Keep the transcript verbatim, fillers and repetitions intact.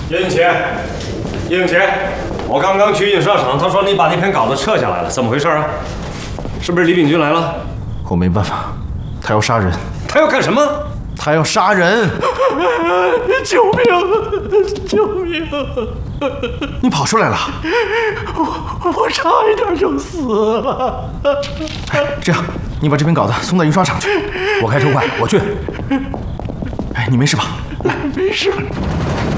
叶英杰，叶英杰，我刚刚去印刷厂，他说你把那篇稿子撤下来了，怎么回事啊？是不是李炳军来了？ 我没办法，他要杀人。 他要干什么？ 他要杀人！ 救命！救命！ 你跑出来了！ 我我差一点就死了。 哎，这样，你把这篇稿子送到印刷厂去，我开车快，我去。哎，你没事吧？来， 没事。